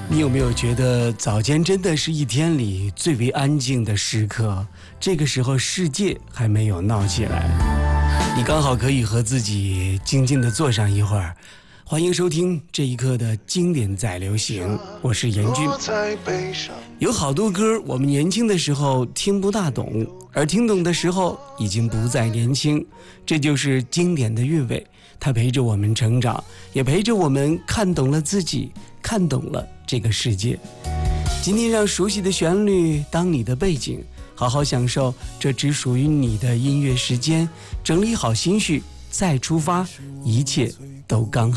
你有没有觉得早间真的是一天里最为安静的时刻？这个时候世界还没有闹起来，你刚好可以和自己静静地坐上一会儿。欢迎收听这一刻的经典在流行，我是严军。有好多歌我们年轻的时候听不大懂，而听懂的时候已经不再年轻，这就是经典的韵味。它陪着我们成长，也陪着我们看懂了自己，看懂了这个世界。今天让熟悉的旋律当你的背景，好好享受这只属于你的音乐时间，整理好心绪再出发，一切都刚好。